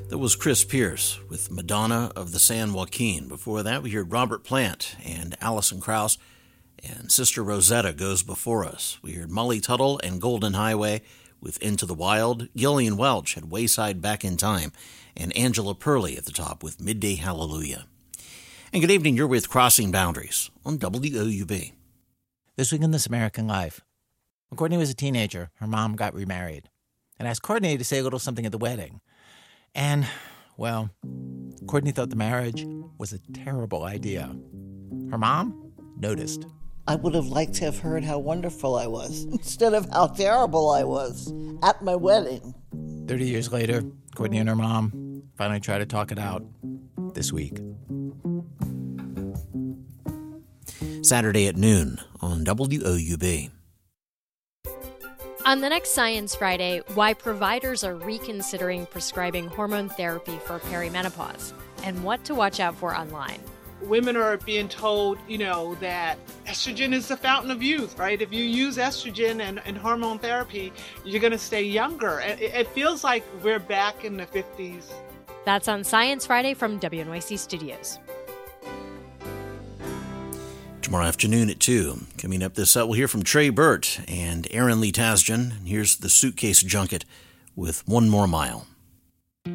That was Chris Pierce with Madonna of the San Joaquin. Before that, we heard Robert Plant and Alison Krauss, and Sister Rosetta Goes Before Us. We heard Molly Tuttle and Golden Highway with Into the Wild. Gillian Welch had Wayside Back in Time, and Angela Perley at the top with Midday Hallelujah. And good evening, you're with Crossing Boundaries on WOUB. This week in This American Life. When Courtney was a teenager, her mom got remarried and asked Courtney to say a little something at the wedding. And, well, Courtney thought the marriage was a terrible idea. Her mom noticed. I would have liked to have heard how wonderful I was instead of how terrible I was at my wedding. 30 years later, Courtney and her mom finally tried to talk it out this week. Saturday at noon on WOUB. On the next Science Friday, why providers are reconsidering prescribing hormone therapy for perimenopause and what to watch out for online. Women are being told, that estrogen is the fountain of youth, right? If you use estrogen and hormone therapy, you're going to stay younger. It feels like we're back in the 50s. That's on Science Friday from WNYC Studios. Tomorrow afternoon at 2. Coming up this we'll hear from Trey Burt and Aaron Lee Tasjan. Here's the Suitcase Junket with One More Mile.